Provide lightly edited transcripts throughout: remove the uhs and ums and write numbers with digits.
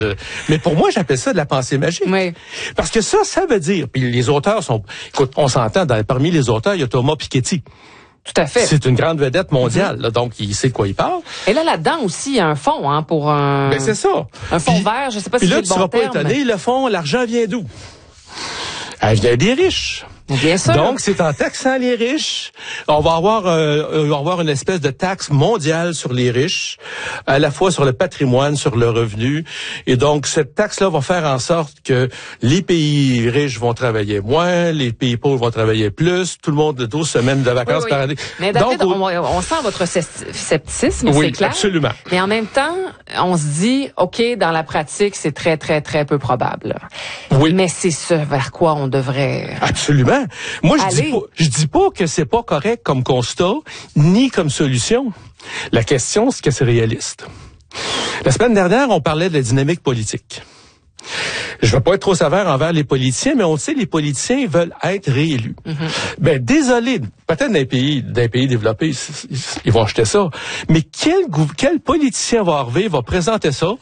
Mais pour moi, j'appelle ça de la pensée magique. Oui. Parce que ça veut dire, puis les auteurs sont, écoute, on s'entend, parmi les auteurs, il y a Thomas Piketty. Tout à fait. C'est une grande vedette mondiale, là, donc il sait de quoi il parle. Et là-dedans aussi, il y a un fonds, pour un... Ben, c'est ça. Un fonds vert, je sais pas si c'est le bon terme. Puis là, tu seras pas étonné, le fonds, l'argent vient d'où? Elle vient des riches. Bien sûr. Donc, c'est en taxant les riches. On va avoir une espèce de taxe mondiale sur les riches, à la fois sur le patrimoine, sur le revenu. Et donc, cette taxe-là va faire en sorte que les pays riches vont travailler moins, les pays pauvres vont travailler plus, tout le monde de 12 semaines de vacances par année. Mais David, donc, on sent votre scepticisme, oui, c'est clair. Absolument. Mais en même temps, on se dit, OK, dans la pratique, c'est très, très, très peu probable. Oui. Mais c'est ce vers quoi on devrait... Absolument. Moi, je dis pas que c'est pas correct comme constat, ni comme solution. La question, c'est que c'est réaliste. La semaine dernière, on parlait de la dynamique politique. Je vais pas être trop sévère envers les politiciens, mais on sait les politiciens veulent être réélus. Mm-hmm. Ben désolé, peut-être dans les pays développés, ils vont acheter ça. Mais quel politicien va arriver, va présenter ça,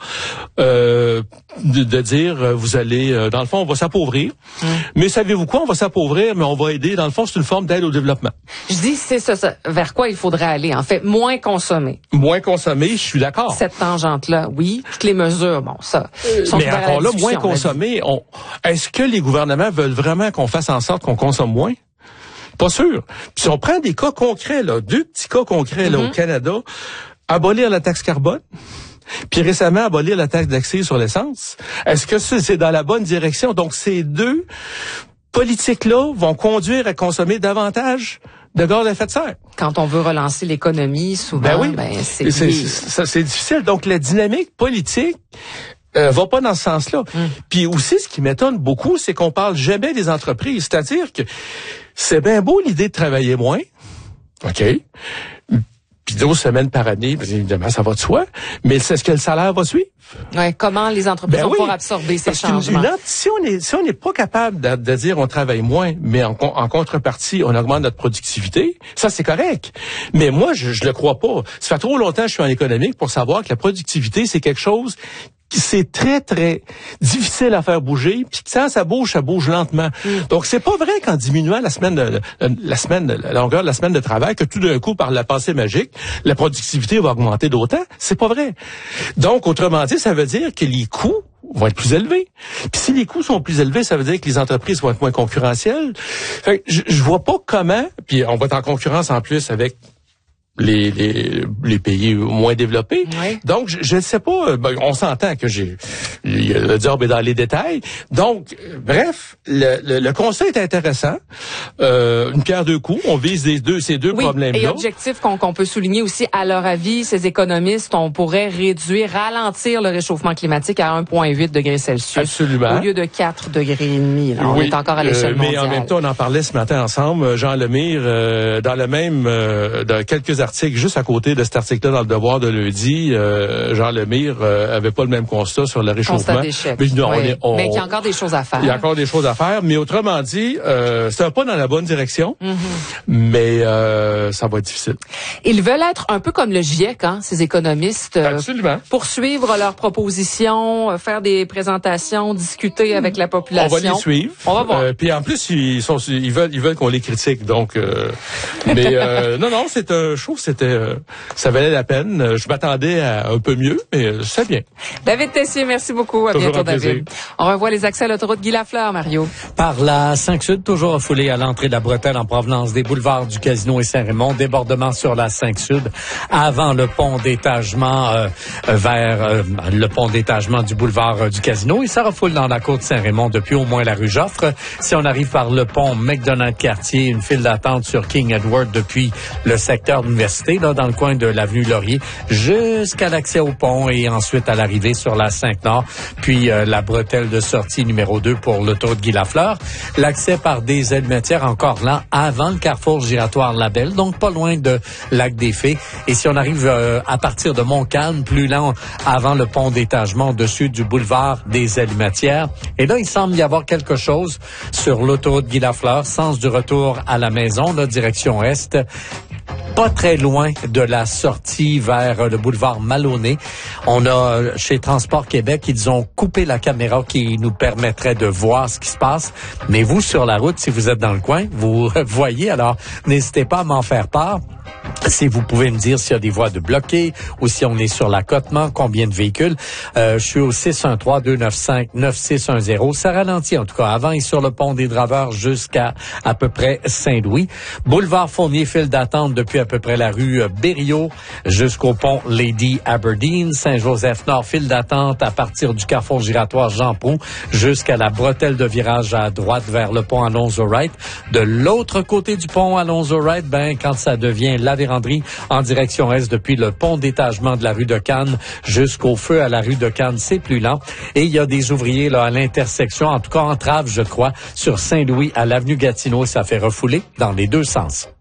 de dire vous allez, dans le fond, on va s'appauvrir. Mais savez-vous quoi, on va s'appauvrir, mais on va aider. Dans le fond, c'est une forme d'aide au développement. Je dis c'est ça, vers quoi il faudrait aller. En fait, moins consommer. Moins consommer, je suis d'accord. Cette tangente-là, oui. Toutes les mesures, bon, ça. Mais encore là, moins consommer. Est-ce que les gouvernements veulent vraiment qu'on fasse en sorte qu'on consomme moins? Pas sûr. Puis si on prend des cas concrets, là, 2 petits cas concrets là, au Canada, abolir la taxe carbone, puis récemment abolir la taxe d'accès sur l'essence, est-ce que c'est dans la bonne direction? Donc ces 2 politiques-là vont conduire à consommer davantage de gaz à effet de serre. Quand on veut relancer l'économie, souvent, c'est difficile. Donc la dynamique politique va pas dans ce sens-là. Puis aussi, ce qui m'étonne beaucoup, c'est qu'on parle jamais des entreprises. C'est-à-dire que c'est bien beau l'idée de travailler moins. OK. Puis 12 semaines par année, bien évidemment, ça va de soi. Mais est-ce que le salaire va suivre? Ouais, comment les entreprises vont pouvoir absorber ces changements? Si on n'est pas capable de dire on travaille moins, mais en contrepartie, on augmente notre productivité, ça, c'est correct. Mais moi, je le crois pas. Ça fait trop longtemps que je suis en économique pour savoir que la productivité, c'est quelque chose c'est très, très difficile à faire bouger, puis quand ça bouge lentement. Donc, c'est pas vrai qu'en diminuant la longueur de la semaine de travail, que tout d'un coup, par la pensée magique, la productivité va augmenter d'autant. C'est pas vrai. Donc, autrement dit, ça veut dire que les coûts vont être plus élevés. Puis si les coûts sont plus élevés, ça veut dire que les entreprises vont être moins concurrentielles. Fait que je vois pas comment, puis on va être en concurrence en plus avec les pays moins développés. Oui. Donc, je ne sais pas, on s'entend que le job est dans les détails. Donc, bref, le conseil est intéressant. Une pierre deux coups. On vise ces deux problèmes-là. Et objectif qu'on peut souligner aussi, à leur avis, ces économistes, on pourrait ralentir le réchauffement climatique à 1,8 degrés Celsius. Absolument. Au lieu de 4 degrés et demi. Là, on est encore à l'échelle mondiale. Mais en même temps, on en parlait ce matin ensemble. Jean Lemire, dans le même, dans quelques articles juste à côté de cet article-là dans le Devoir de lundi, Jean Lemire avait pas le même constat sur le réchauffement. Mais qu'il y a encore des choses à faire. Il y a encore des choses à faire, mais autrement dit, c'est un pas dans la bonne direction, mais ça va être difficile. Ils veulent être un peu comme le GIEC, ces économistes. Absolument. Poursuivre leurs propositions, faire des présentations, discuter avec la population. On va les suivre. On va voir. Puis en plus, ils veulent qu'on les critique, donc. Mais non, c'est je trouve que ça valait la peine. Je m'attendais à un peu mieux, mais c'est bien. David Tessier, merci beaucoup. À bientôt, David. On revoit les accès à l'autoroute Guy Lafleur, Mario. Par la 5-Sud, toujours affolée à l'entrée de la bretelle en provenance des boulevards du Casino et Saint-Raymond. Débordement sur la 5-Sud avant le pont d'étagement vers le pont d'étagement du boulevard du Casino. Et ça refoule dans la côte Saint-Raymond depuis au moins la rue Joffre. Si on arrive par le pont McDonald-Cartier, une file d'attente sur King Edward depuis le secteur d'Université, là, dans le coin de l'avenue Laurier, jusqu'à l'accès au pont et ensuite à l'arrivée sur la 5-Nord, puis la bretelle de sortie numéro 2 pour l'autoroute Guy Lafleur. L'accès par des Almetières encore lent avant le carrefour giratoire Labelle, donc pas loin de Lac-des-Fées. Et si on arrive à partir de Montcalm, plus lent avant le pont d'étagement au-dessus du boulevard des Almetières. Et là, il semble y avoir quelque chose sur l'autoroute Guy Lafleur, sens du retour à la maison, là, direction Est. pas très loin de la sortie vers le boulevard Maloney. On a, chez Transport Québec, ils ont coupé la caméra qui nous permettrait de voir ce qui se passe. Mais vous, sur la route, si vous êtes dans le coin, vous voyez, alors n'hésitez pas à m'en faire part. Si vous pouvez me dire s'il y a des voies de bloquées ou si on est sur l'accotement, combien de véhicules. Je suis au 613-295-9610. Ça ralentit en tout cas avant et sur le pont des Draveurs jusqu'à à peu près Saint-Louis. Boulevard Fournier, file d'attente depuis à peu près la rue Berriot jusqu'au pont Lady Aberdeen. Saint-Joseph-Nord, file d'attente à partir du carrefour giratoire Jean-Proulx jusqu'à la bretelle de virage à droite vers le pont Alonzo-Wright. De l'autre côté du pont Alonzo-Wright, quand ça devient la Vérandrie en direction est depuis le pont d'étagement de la rue de Cannes jusqu'au feu à la rue de Cannes, c'est plus lent. Et il y a des ouvriers là à l'intersection, en tout cas entrave, je crois, sur Saint-Louis à l'avenue Gatineau. Ça fait refouler dans les deux sens.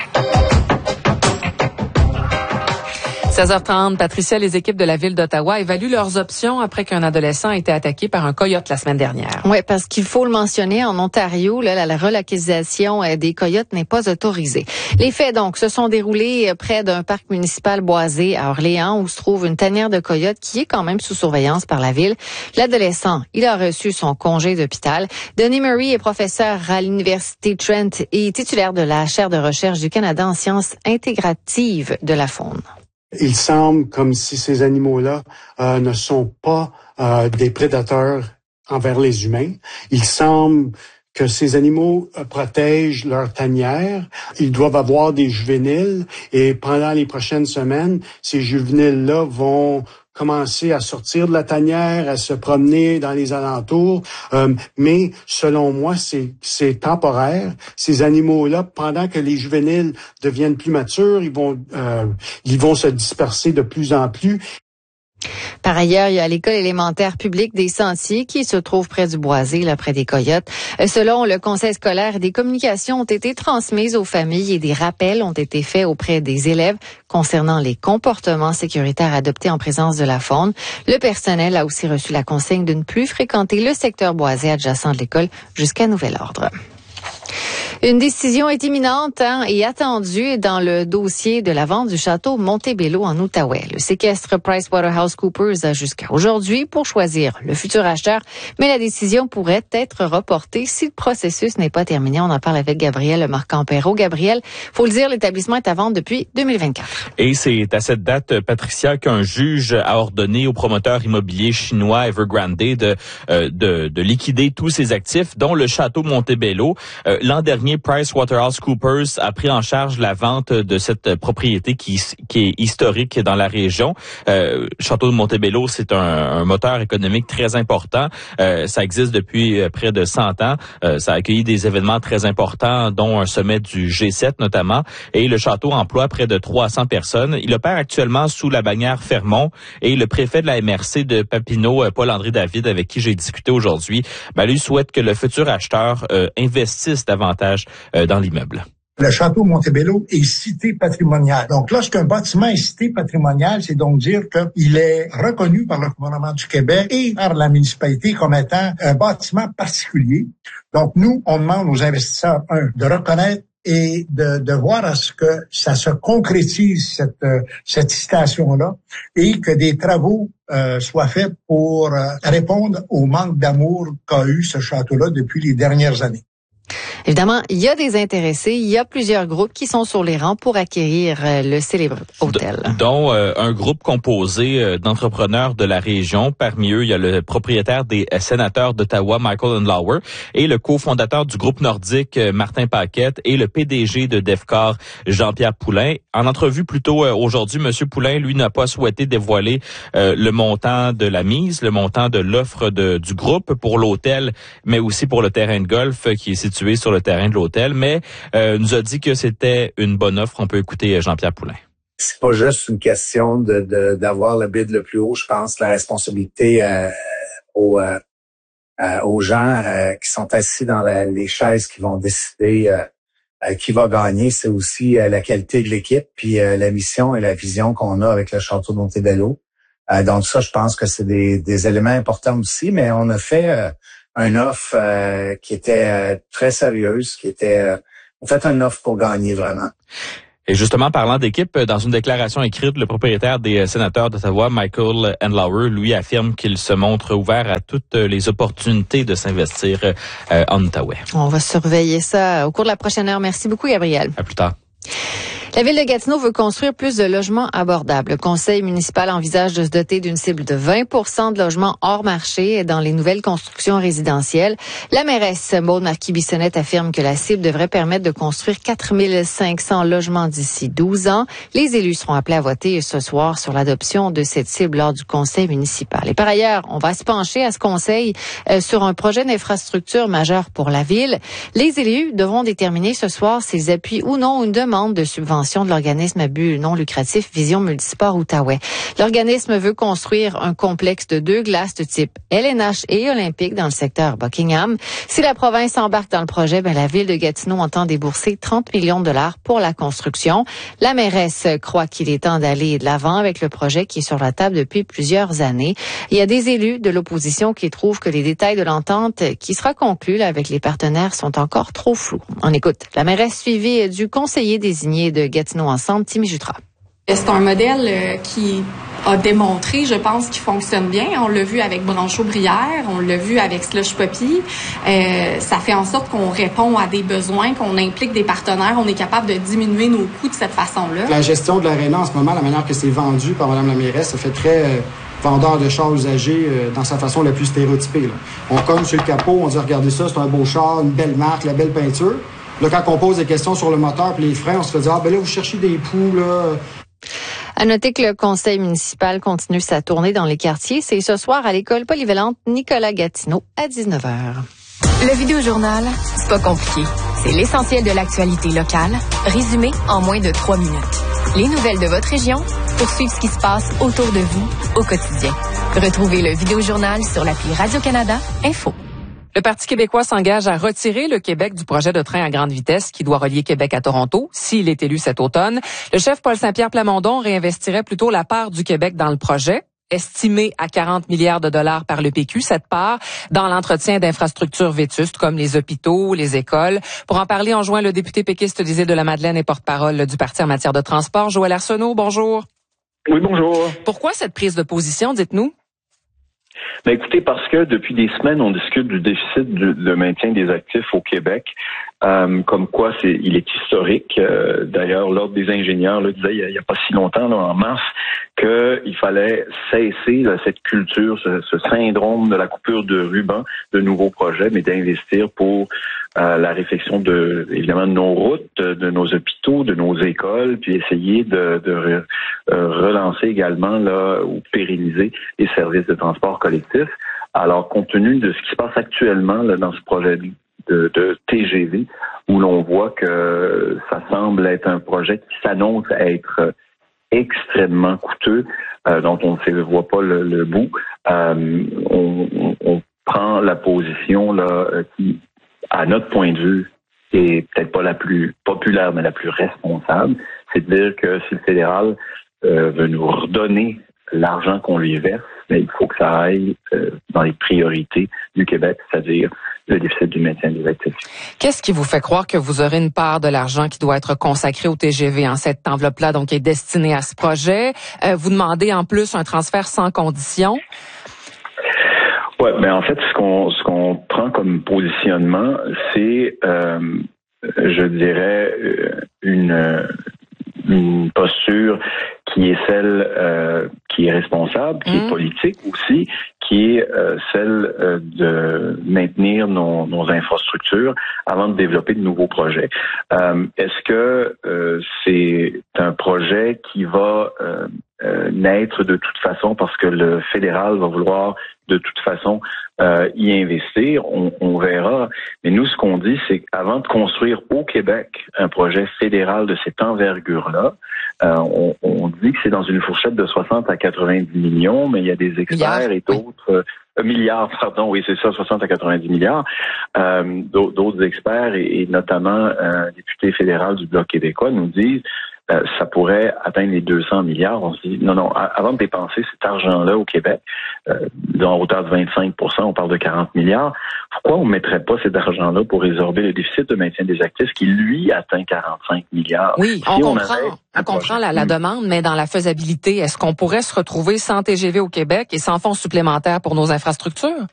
16h30, Patricia, les équipes de la ville d'Ottawa évaluent leurs options après qu'un adolescent a été attaqué par un coyote la semaine dernière. Oui, parce qu'il faut le mentionner, en Ontario, là, la relocalisation des coyotes n'est pas autorisée. Les faits, donc, se sont déroulés près d'un parc municipal boisé à Orléans, où se trouve une tanière de coyotes qui est quand même sous surveillance par la ville. L'adolescent, il a reçu son congé d'hôpital. Denis Murray est professeur à l'Université Trent et titulaire de la chaire de recherche du Canada en sciences intégratives de la faune. Il semble comme si ces animaux-là ne sont pas des prédateurs envers les humains. Il semble que ces animaux protègent leur tanière. Ils doivent avoir des juvéniles et pendant les prochaines semaines, ces juvéniles-là vont commencer à sortir de la tanière, à se promener dans les alentours. Mais selon moi, c'est temporaire. Ces animaux-là, pendant que les juvéniles deviennent plus matures, ils vont se disperser de plus en plus. Par ailleurs, il y a l'école élémentaire publique des Sentiers qui se trouve près du Boisé, là, près des coyotes. Selon le conseil scolaire, des communications ont été transmises aux familles et des rappels ont été faits auprès des élèves concernant les comportements sécuritaires adoptés en présence de la faune. Le personnel a aussi reçu la consigne de ne plus fréquenter le secteur boisé adjacent de l'école jusqu'à nouvel ordre. Une décision est imminente et attendue dans le dossier de la vente du château Montebello en Outaouais. Le séquestre PricewaterhouseCoopers a jusqu'à aujourd'hui pour choisir le futur acheteur, mais la décision pourrait être reportée si le processus n'est pas terminé. On en parle avec Gabriel Marcampero. Gabriel, faut le dire, l'établissement est à vendre depuis 2024. Et c'est à cette date, Patricia, qu'un juge a ordonné au promoteur immobilier chinois Evergrande de liquider tous ses actifs, dont le château Montebello. L'an dernier, PricewaterhouseCoopers a pris en charge la vente de cette propriété qui est historique dans la région. Château de Montebello, c'est un moteur économique très important. Ça existe depuis près de 100 ans. Ça a accueilli des événements très importants, dont un sommet du G7 notamment. Et le château emploie près de 300 personnes. Il opère actuellement sous la bannière Fermont. Et le préfet de la MRC de Papineau, Paul-André David, avec qui j'ai discuté aujourd'hui, lui souhaite que le futur acheteur investisse davantage dans l'immeuble. Le château Montebello est cité patrimoniale. Donc, lorsqu'un bâtiment est cité patrimonial, c'est donc dire qu'il est reconnu par le gouvernement du Québec et par la municipalité comme étant un bâtiment particulier. Donc, nous, on demande aux investisseurs, de reconnaître et de voir à ce que ça se concrétise, cette citation-là, et que des travaux soient faits pour répondre au manque d'amour qu'a eu ce château-là depuis les dernières années. Évidemment, il y a des intéressés. Il y a plusieurs groupes qui sont sur les rangs pour acquérir le célèbre hôtel. Dont un groupe composé d'entrepreneurs de la région. Parmi eux, il y a le propriétaire des sénateurs d'Ottawa, Michael Andlauer, et le cofondateur du groupe nordique, Martin Paquette, et le PDG de Defcor, Jean-Pierre Poulain. En entrevue plus tôt aujourd'hui, M. Poulain, lui, n'a pas souhaité dévoiler le montant de la mise, le montant de l'offre du groupe pour l'hôtel, mais aussi pour le terrain de golf qui est situé sur le terrain de l'hôtel, mais nous a dit que c'était une bonne offre. On peut écouter Jean-Pierre Poulain. C'est pas juste une question d'avoir le bid le plus haut. Je pense la responsabilité aux gens qui sont assis dans les chaises qui vont décider qui va gagner, c'est aussi la qualité de l'équipe, puis la mission et la vision qu'on a avec le château de Montebello. Donc ça, je pense que c'est des éléments importants aussi, mais on a fait une offre qui était très sérieuse, on fait une offre pour gagner vraiment. Et justement, parlant d'équipe, dans une déclaration écrite, le propriétaire des sénateurs d'Ottawa, Michael Andlauer, lui affirme qu'il se montre ouvert à toutes les opportunités de s'investir en Outaouais. On va surveiller ça au cours de la prochaine heure. Merci beaucoup, Gabriel. À plus tard. La Ville de Gatineau veut construire plus de logements abordables. Le conseil municipal envisage de se doter d'une cible de 20% de logements hors marché dans les nouvelles constructions résidentielles. La mairesse Maude Marquis-Bissonnette affirme que la cible devrait permettre de construire 4500 logements d'ici 12 ans. Les élus seront appelés à voter ce soir sur l'adoption de cette cible lors du conseil municipal. Et par ailleurs, on va se pencher à ce conseil sur un projet d'infrastructure majeur pour la ville. Les élus devront déterminer ce soir s'ils appuient ou non une demande de subvention de l'organisme à but non lucratif Vision Multisport Outaouais. L'organisme veut construire un complexe de 2 glaces de type LNH et olympique dans le secteur Buckingham. Si la province embarque dans le projet, la ville de Gatineau entend débourser 30 millions de dollars pour la construction. La mairesse croit qu'il est temps d'aller de l'avant avec le projet qui est sur la table depuis plusieurs années. Il y a des élus de l'opposition qui trouvent que les détails de l'entente qui sera conclue avec les partenaires sont encore trop flous. On écoute la mairesse suivie du conseiller désigné de Gatineau Ensemble, Timmy Jutra. C'est un modèle qui a démontré, je pense, qu'il fonctionne bien. On l'a vu avec Branchot-Brière, on l'a vu avec Slush Poppy. Ça fait en sorte qu'on répond à des besoins, qu'on implique des partenaires, on est capable de diminuer nos coûts de cette façon-là. La gestion de l'aréna en ce moment, la manière que c'est vendu par Mme la mairesse, ça fait très vendeur de chars usagés dans sa façon la plus stéréotypée. Là. On cogne sur le capot, on dit « Regardez ça, c'est un beau char, une belle marque, la belle peinture ». Là, quand on pose des questions sur le moteur et les freins, on se fait dire « Ah, ben là, vous cherchez des poux, là ». À noter que le conseil municipal continue sa tournée dans les quartiers. C'est ce soir à l'école polyvalente Nicolas Gatineau à 19h. Le Vidéojournal, c'est pas compliqué. C'est l'essentiel de l'actualité locale, résumé en moins de 3 minutes. Les nouvelles de votre région pour suivre ce qui se passe autour de vous au quotidien. Retrouvez le Vidéojournal sur l'appli Radio-Canada Info. Le Parti québécois s'engage à retirer le Québec du projet de train à grande vitesse qui doit relier Québec à Toronto, s'il est élu cet automne. Le chef Paul Saint-Pierre Plamondon réinvestirait plutôt la part du Québec dans le projet, estimée à 40 milliards de dollars par le PQ, cette part, dans l'entretien d'infrastructures vétustes comme les hôpitaux, les écoles. Pour en parler, on joint le député péquiste des Îles-de-la-Madeleine et porte-parole du parti en matière de transport, Joël Arsenault. Bonjour. Oui, bonjour. Pourquoi cette prise de position, dites-nous? Ben écoutez, parce que depuis des semaines, on discute du déficit de maintien des actifs au Québec, comme quoi il est historique. D'ailleurs, l'Ordre des ingénieurs disait il y a pas si longtemps, en mars, qu'il fallait cesser cette culture, ce syndrome de la coupure de ruban de nouveaux projets, mais d'investir pour la réfection évidemment de nos routes, de nos hôpitaux, de nos écoles, puis essayer de relancer également ou pérenniser les services de transport collectif. Alors, compte tenu de ce qui se passe actuellement dans ce projet de TGV, où l'on voit que ça semble être un projet qui s'annonce être extrêmement coûteux, dont on ne voit pas le bout, on prend la position qui, à notre point de vue, est peut-être pas la plus populaire, mais la plus responsable, c'est de dire que si le fédéral veut nous redonner l'argent qu'on lui verse, mais il faut que ça aille dans les priorités du Québec, c'est-à-dire le déficit du maintien des actifs. Qu'est-ce qui vous fait croire que vous aurez une part de l'argent qui doit être consacrée au TGV en cette enveloppe-là, donc qui est destinée à ce projet? Vous demandez en plus un transfert sans condition? Ouais, mais en fait, ce qu'on prend comme positionnement, c'est, je dirais, une posture qui est celle qui est responsable, qui est politique aussi, qui est celle de maintenir nos infrastructures avant de développer de nouveaux projets. Est-ce que c'est un projet qui va naître de toute façon parce que le fédéral va vouloir de toute façon y investir? On verra. Mais nous, ce qu'on dit, c'est qu'avant de construire au Québec un projet fédéral de cette envergure-là, on dit que c'est dans une fourchette de 60 à 90 millions, mais il y a des experts et d'autres... milliards, pardon, oui, c'est ça, 60 à 90 milliards. D'autres experts et notamment un député fédéral du Bloc québécois nous disent ça pourrait atteindre les 200 milliards. On se dit, non, avant de dépenser cet argent-là au Québec, en hauteur de 25 %, on parle de 40 milliards, pourquoi on ne mettrait pas cet argent-là pour résorber le déficit de maintien des actifs qui, lui, atteint 45 milliards? Oui, on comprend la demande, mais dans la faisabilité, est-ce qu'on pourrait se retrouver sans TGV au Québec et sans fonds supplémentaires pour nos infrastructures?